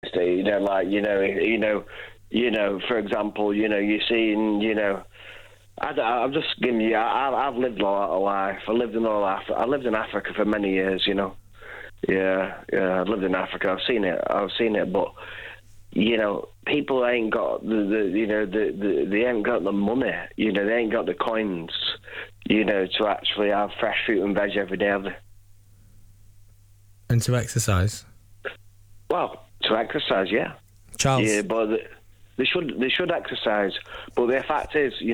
honest, for example, you're seeing, I'm just giving you. I've lived a lot of life. I lived in Africa for many years. Yeah. I lived in Africa. I've seen it. But people ain't got they ain't got the money. They ain't got the coins. To actually have fresh fruit and veg every day, have they? And to exercise. Well, to exercise, yeah. Charles. Yeah, but they should exercise. But the fact is, you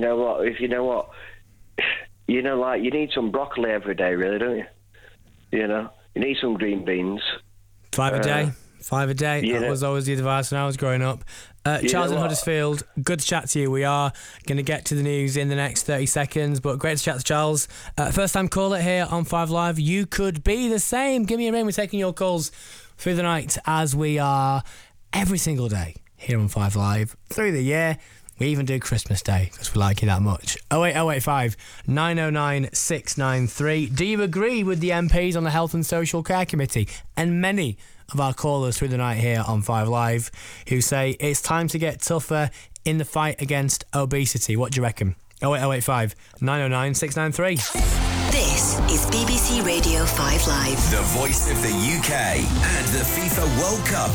need some broccoli every day, really, don't you? You need some green beans. 5 a day. 5 a day. That was always the advice when I was growing up. Charles in Huddersfield, good to chat to you. We are going to get to the news in the next 30 seconds, but great to chat to Charles. First time caller here on 5 Live. You could be the same. Give me a ring. We're taking your calls through the night, as we are every single day here on 5 Live through the year. We even do Christmas Day because we like you that much. 08085 909 693. Do you agree with the MPs on the Health and Social Care Committee and many of our callers through the night here on 5 Live who say it's time to get tougher in the fight against obesity? What do you reckon? 08085 909 693. This is BBC Radio 5 Live. The voice of the UK and the FIFA World Cup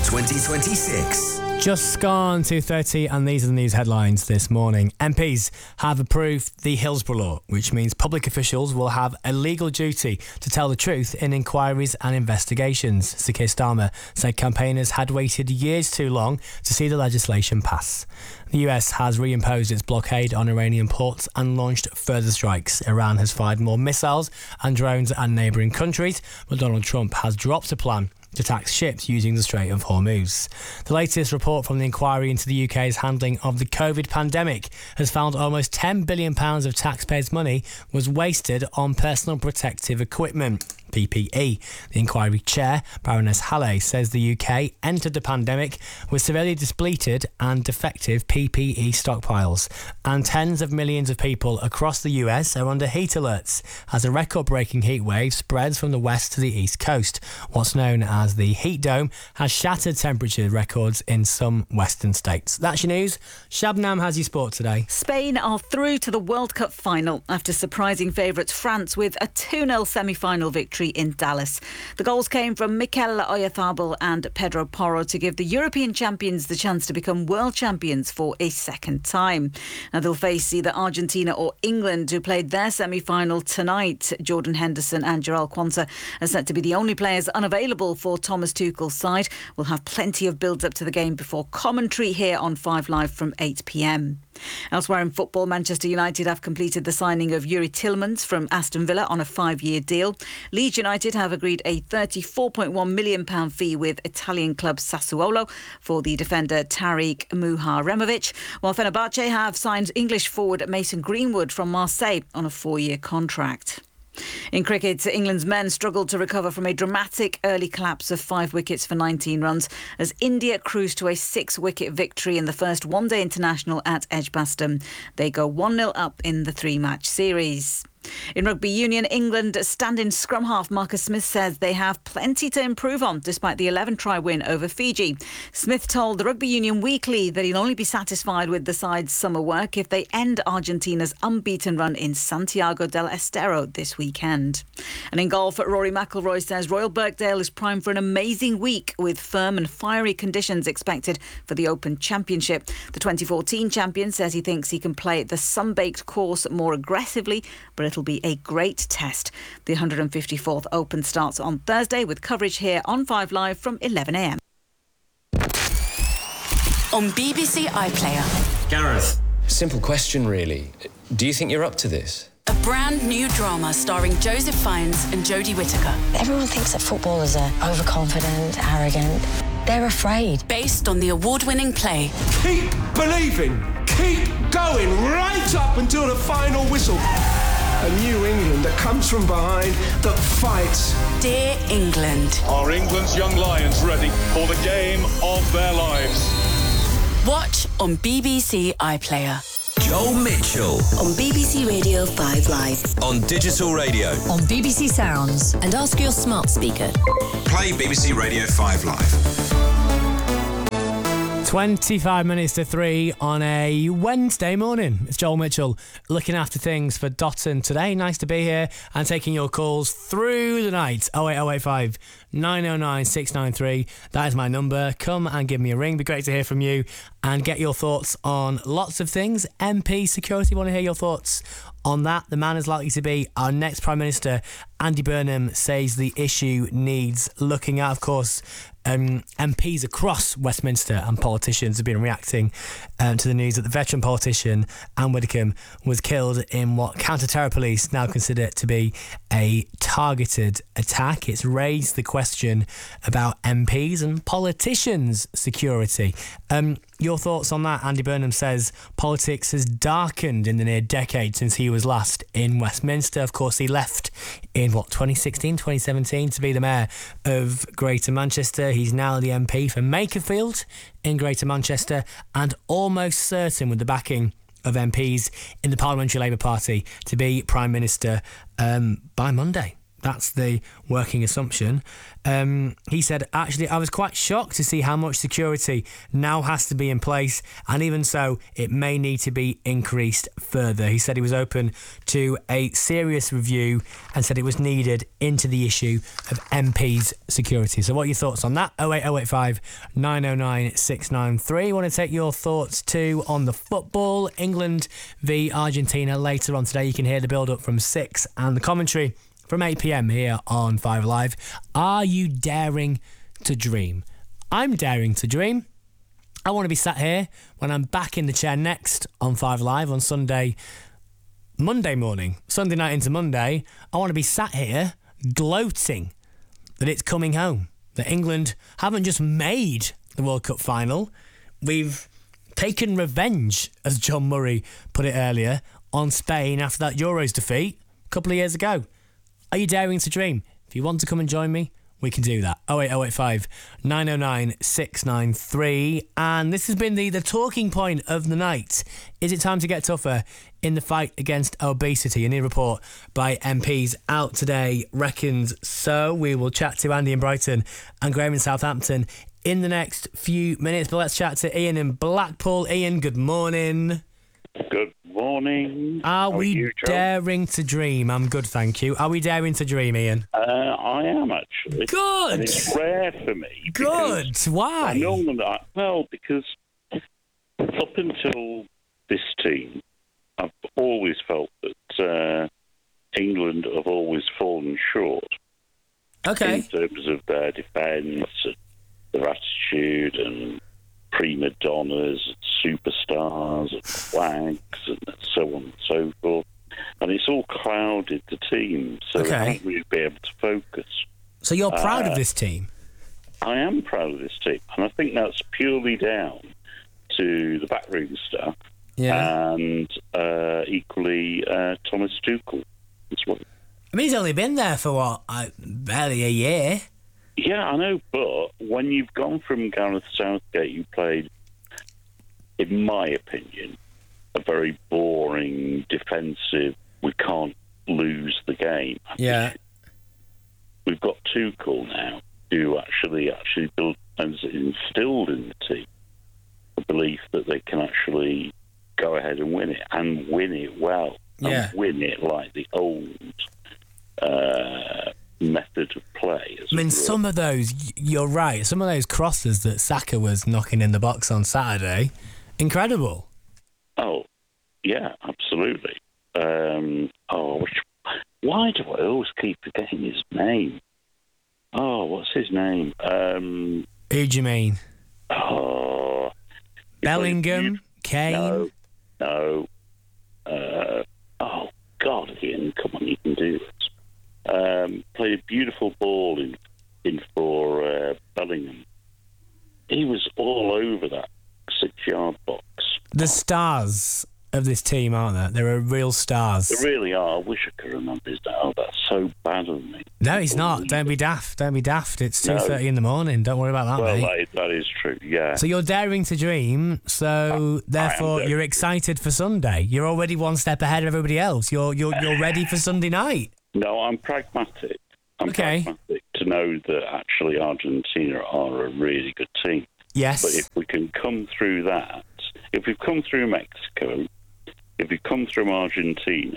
2026. Just gone 2:30, and these are the news headlines this morning. MPs have approved the Hillsborough Law, which means public officials will have a legal duty to tell the truth in inquiries and investigations. Sir Keir Starmer said campaigners had waited years too long to see the legislation pass. The US has reimposed its blockade on Iranian ports and launched further strikes. Iran has fired more missiles and drones at neighbouring countries, but Donald Trump has dropped a plan to tax ships using the Strait of Hormuz. The latest report from the inquiry into the UK's handling of the COVID pandemic has found almost £10 billion of taxpayers' money was wasted on personal protective equipment, PPE. The inquiry chair, Baroness Halley, says the UK entered the pandemic with severely depleted and defective PPE stockpiles, and tens of millions of people across the US are under heat alerts as a record-breaking heat wave spreads from the west to the east coast. What's known as the heat dome has shattered temperature records in some western states. That's your news. Shabnam has your sport today. Spain are through to the World Cup final after surprising favourites France with a 2-0 semi-final victory in Dallas. The goals came from Mikel Oyarzabal and Pedro Porro to give the European champions the chance to become world champions for a second time. Now they'll face either Argentina or England, who played their semi-final tonight. Jordan Henderson and Jarell Quansah are set to be the only players unavailable for Thomas Tuchel's side. We'll have plenty of build-up to the game before commentary here on 5 Live from 8 p.m. Elsewhere in football, Manchester United have completed the signing of Yuri Tillmans from Aston Villa on a 5-year deal. Leeds United have agreed a £34.1 million fee with Italian club Sassuolo for the defender Tariq Muharemovic, while Fenerbahce have signed English forward Mason Greenwood from Marseille on a 4-year contract. In cricket, England's men struggled to recover from a dramatic early collapse of 5 wickets for 19 runs as India cruised to a 6-wicket victory in the first one-day international at Edgbaston. They go 1-0 up in the 3-match series. In rugby union, England stand-in scrum half Marcus Smith says they have plenty to improve on despite the 11-try win over Fiji. Smith told the Rugby Union Weekly that he'll only be satisfied with the side's summer work if they end Argentina's unbeaten run in Santiago del Estero this weekend. And in golf, Rory McIlroy says Royal Birkdale is primed for an amazing week with firm and fiery conditions expected for the Open Championship. The 2014 champion says he thinks he can play the sun-baked course more aggressively, but it'll be a great test. The 154th Open starts on Thursday with coverage here on 5 Live from 11 a.m. On BBC iPlayer. Gareth. Simple question, really. Do you think you're up to this? A brand new drama starring Joseph Fiennes and Jodie Whittaker. Everyone thinks that footballers are overconfident, arrogant. They're afraid. Based on the award-winning play. Keep believing. Keep going right up until the final whistle. A new England that comes from behind, that fights. Dear England. Are England's young lions ready for the game of their lives? Watch on BBC iPlayer. Joel Mitchell. On BBC Radio 5 Live. On digital radio. On BBC Sounds. And ask your smart speaker. Play BBC Radio 5 Live. 25 minutes to 3 on a Wednesday morning. It's Joel Mitchell looking after things for Dotton today. Nice to be here and taking your calls through the night. 08085 909 693. That is my number. Come and give me a ring. Be great to hear from you and get your thoughts on lots of things. MP security, want to hear your thoughts on that. The man is likely to be our next Prime Minister. Andy Burnham says the issue needs looking at. Of course, MPs across Westminster and politicians have been reacting to the news that the veteran politician Anne Widdecombe was killed in what counter-terror police now consider to be a targeted attack. It's raised the question about MPs and politicians' security. Your thoughts on that? Andy Burnham says politics has darkened in the near decade since he was last in Westminster. Of course, he left in, 2016, 2017 to be the mayor of Greater Manchester. He's now the MP for Makerfield in Greater Manchester and almost certain, with the backing of MPs in the Parliamentary Labour Party, to be Prime Minister by Monday. That's the working assumption. He said, actually, I was quite shocked to see how much security now has to be in place, and even so, it may need to be increased further. He said he was open to a serious review and said it was needed into the issue of MPs' security. So what are your thoughts on that? 08085 909 693. Want to take your thoughts too on the football. England v Argentina later on today. You can hear the build-up from 6 and the commentary from 8 p.m. here on 5 Live. Are you daring to dream? I'm daring to dream. I want to be sat here when I'm back in the chair next on 5 Live on Monday morning, Sunday night into Monday. I want to be sat here gloating that it's coming home, that England haven't just made the World Cup final, we've taken revenge, as John Murray put it earlier, on Spain after that Euros defeat a couple of years ago. Are you daring to dream? If you want to come and join me, we can do that. 08085 909 693. And this has been the talking point of the night. Is it time to get tougher in the fight against obesity? A new report by MPs out today reckons so. We will chat to Andy in Brighton and Graham in Southampton in the next few minutes. But let's chat to Ian in Blackpool. Ian, good morning. Good morning. Are we daring to dream? I'm good, thank you. Are we daring to dream, Ian? I am, actually. Good. And it's rare for me. Good. Why? Because up until this team, I've always felt that England have always fallen short. Okay. In terms of their defence, their attitude and prima donnas, superstars, and flags, and so on and so forth. And it's all clouded the team, so they haven't really been able to focus. So you're proud of this team? I am proud of this team, and I think that's purely down to the backroom staff and equally Thomas Tuchel as well. I mean, he's only been there for, barely a year. Yeah, I know, but when you've gone from Gareth Southgate, you played, in my opinion, a very boring, defensive, we can't lose the game. Yeah. We've got Tuchel now, who actually built and instilled in the team the belief that they can actually go ahead and win it, and win it well, and win it like the old method of play. I mean, some of those, you're right, some of those crosses that Saka was knocking in the box on Saturday, incredible. Oh, yeah, absolutely. Why do I always keep forgetting his name? Oh, what's his name? Who do you mean? Oh, Bellingham? Kane? No. Oh, God, Ian, come on, you can do this. Played a beautiful ball in for Bellingham. He was all over that 6-yard box. The stars of this team, aren't there? There are real stars. They really are. I wish I could remember his name. Oh, that's so bad of me. No, he's not. Don't be daft. It's 2:30 in the morning. Don't worry about that, mate. Well, that is true, yeah. So you're daring to dream, so therefore you're excited for Sunday. You're already one step ahead of everybody else. You're ready for Sunday night. No, I'm pragmatic. I'm pragmatic to know that actually Argentina are a really good team. Yes. But if we can come through that, if we've come through Mexico, if we've come through Argentina,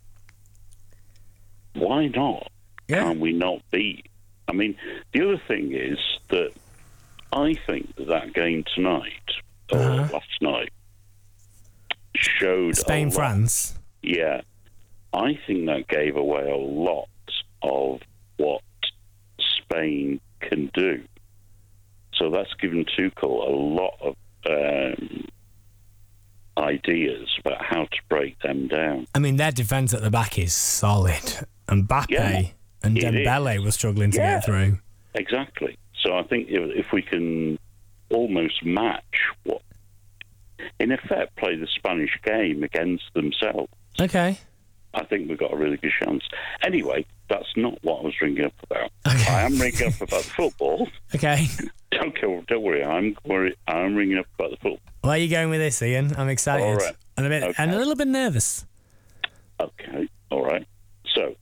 why not? Yeah. Can we not beat? I mean, the other thing is that I think that game tonight, or last night, showed Spain-France. Yeah. I think that gave away a lot of what Spain can do. So that's given Tuchel a lot of ideas about how to break them down. I mean, their defence at the back is solid. And Mbappe and Dembele were struggling to get through. Exactly. So I think if we can almost match what, in effect, play the Spanish game against themselves. Okay. I think we've got a really good chance. Anyway, that's not what I was ringing up about. Okay. I am ringing up about football. Okay. Don't worry. I'm ringing up about the football. Where are you going with this, Ian? I'm excited. All right. And a little bit nervous. Okay. All right. So,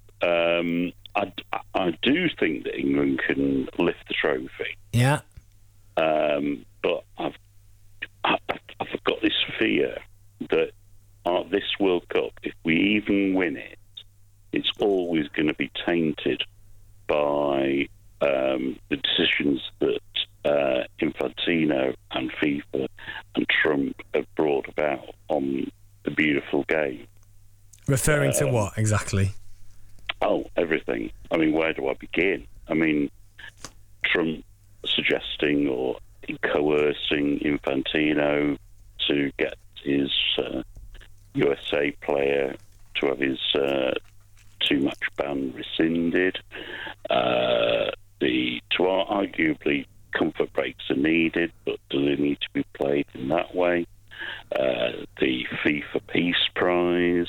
I do think that England can lift the trophy. Yeah. But I've got this fear that this World Cup, if we even win it, it's always going to be tainted by the decisions that Infantino and FIFA and Trump have brought about on the beautiful game. Referring to what exactly? Oh, everything. I mean, where do I begin? I mean, Trump suggesting or coercing Infantino to get his USA player to have his two-match ban rescinded. Arguably, comfort breaks are needed, but do they need to be played in that way? The FIFA Peace Prize,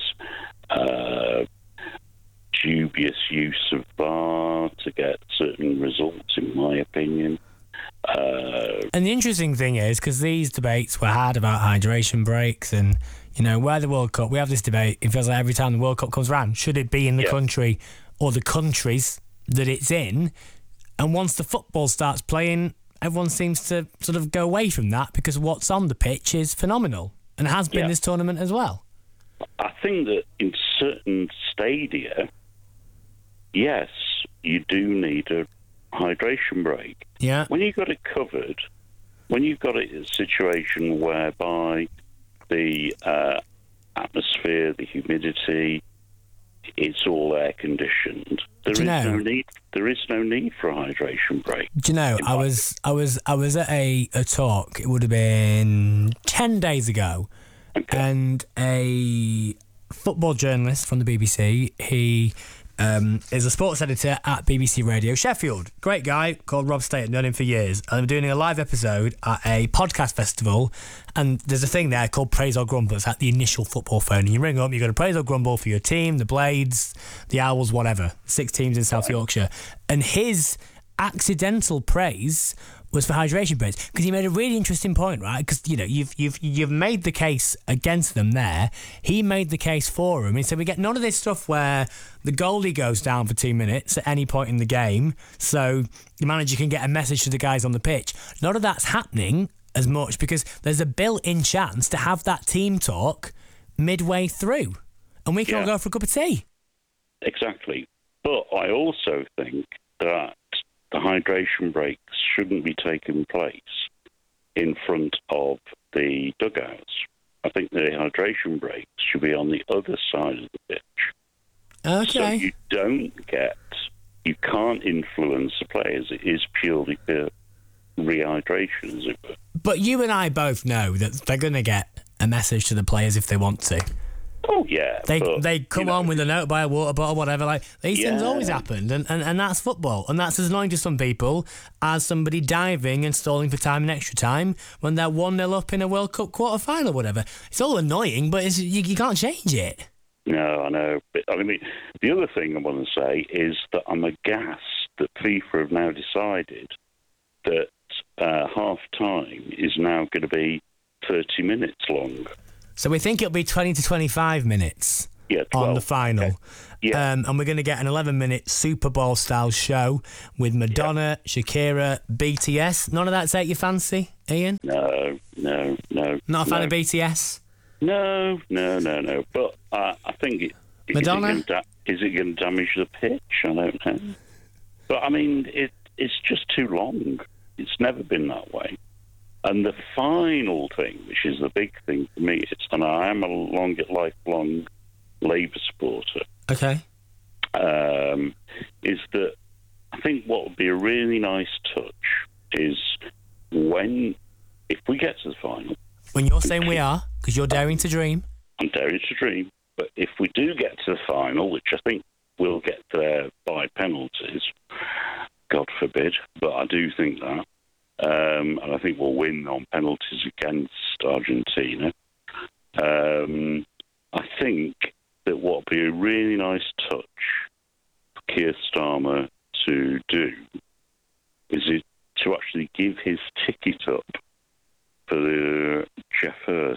dubious use of VAR to get certain results, in my opinion. And the interesting thing is, because these debates were had about hydration breaks and, you know, where the World Cup, we have this debate, it feels like every time the World Cup comes around, should it be in the country or the countries that it's in? And once the football starts playing, everyone seems to sort of go away from that because what's on the pitch is phenomenal and has been this tournament as well. I think that in certain stadia, yes, you do need a hydration break. Yeah. When you've got it covered, when you've got a situation whereby the atmosphere, the humidity, it's all air conditioned, there is no need for a hydration break. Do you know, I was at a talk, it would have been 10 days ago, and a football journalist from the BBC, he is a sports editor at BBC Radio Sheffield. Great guy called Rob State, known him for years. And I'm doing a live episode at a podcast festival, and there's a thing there called Praise or Grumble. It's at the initial football phone. And you ring up, you go to Praise or Grumble for your team, the Blades, the Owls, whatever. 6 teams in South Yorkshire. And his accidental praise was for hydration breaks, because he made a really interesting point, right? Because, you know, you've made the case against them there. He made the case for them. He said we get none of this stuff where the goalie goes down for 2 minutes at any point in the game, so the manager can get a message to the guys on the pitch. None of that's happening as much because there's a built-in chance to have that team talk midway through, and we can all go for a cup of tea. Exactly. But I also think that the hydration breaks shouldn't be taking place in front of the dugouts. I think the hydration breaks should be on the other side of the pitch. Okay. So you can't influence the players. It is purely for rehydration, as it were. But you and I both know that they're going to get a message to the players if they want to. Oh, yeah. They come on with a note by a water bottle, whatever. Like, these things always happened, and that's football. And that's as annoying to some people as somebody diving and stalling for time and extra time when they're 1-0 up in a World Cup quarter-final, whatever. It's all annoying, but you can't change it. No, I know. But, I mean, the other thing I want to say is that I'm aghast that FIFA have now decided that half-time is now going to be 30 minutes long. So we think it'll be 20 to 25 minutes on the final. Okay. Yeah. And we're going to get an 11-minute Super Bowl-style show with Madonna, Shakira, BTS. None of that take your fancy? Ian? No. Not a fan of BTS? No. But I think Madonna? Is it going to damage the pitch? I don't know. But I mean, it's just too long. It's never been that way. And the final thing, which is the big thing for me, and I am a lifelong Labour supporter. Okay. Is that I think what would be a really nice touch is if we get to the final. When you're saying we are, because you're daring to dream. I'm daring to dream. But if we do get to the final, which I think we'll get there by penalties, God forbid, but I do think that. And I think we'll win on penalties against Argentina. I think that what would be a really nice touch for Keir Starmer to do is to actually give his ticket up for the Jeff Hurst.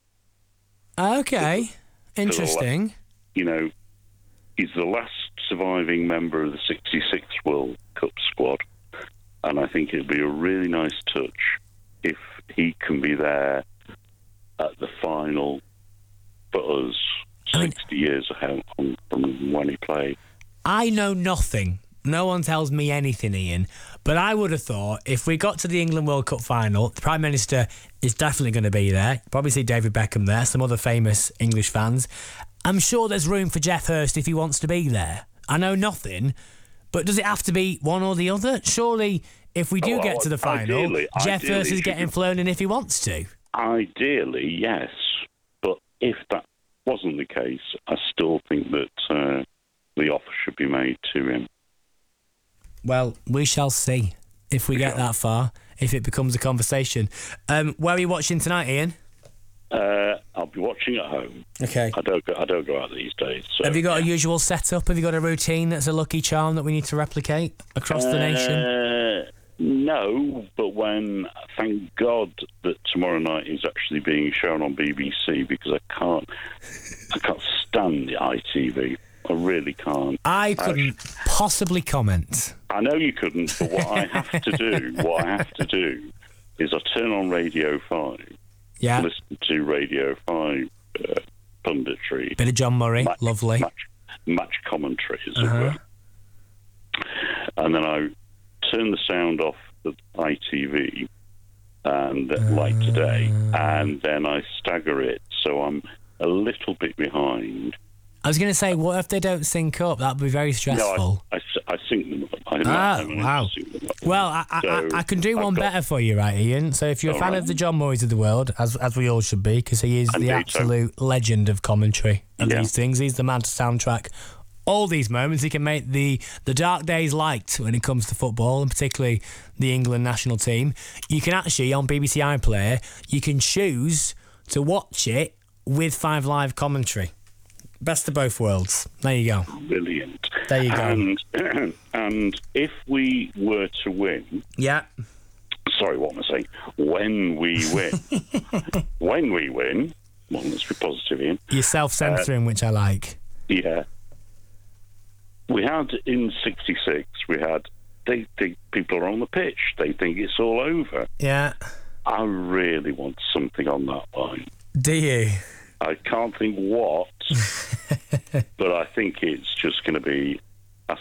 Okay, interesting. He's the last surviving member of the '66 World Cup squad, and I think it'd be a really nice touch if he can be there at the final for us 60 years ahead from when he played. I know nothing. No one tells me anything, Ian. But I would have thought if we got to the England World Cup final, the Prime Minister is definitely going to be there. Probably see David Beckham there, some other famous English fans. I'm sure there's room for Jeff Hurst if he wants to be there. I know nothing, but does it have to be one or the other? Surely, if we do get to the final, Jeff Hurst is getting flown in if he wants to. Ideally, yes. But if that wasn't the case, I still think that the offer should be made to him. Well, we shall see if we get that far, if it becomes a conversation. Where are you watching tonight, Ian? I'll be watching at home. Okay. I don't go out these days. So, have you got a usual setup? Have you got a routine that's a lucky charm that we need to replicate across the nation? No, but thank God that tomorrow night is actually being shown on BBC, because I can't stand the ITV. I really can't. I couldn't possibly comment. I know you couldn't, but what I have to do is I turn on Radio 5. Yeah. Listen to Radio 5 punditry. Bit of John Murray, lovely. Match commentary, as it were. And then I turn the sound off the ITV, and like today, and then I stagger it, so I'm a little bit behind. I was going to say, what if they don't sync up? That would be very stressful. No, I sync them up. Wow. Well, I can do one better for you, right, Ian? So if you're a fan of the John Murrays of the world, as we all should be, because he is the absolute legend of commentary of these things. He's the man to soundtrack all these moments. He can make the dark days light when it comes to football, and particularly the England national team. You can actually, on BBC iPlayer, you can choose to watch it with 5 Live commentary. Best of both worlds. There you go. Brilliant. There you go. And if we were to win... Yeah. Sorry, what am I saying? When we win. When we win... Well, let's be positive, Ian. You're self-censoring, which I like. Yeah. We had, in '66, they think people are on the pitch. They think it's all over. Yeah. I really want something on that line. Do you? I can't think what, but I think it's just going to be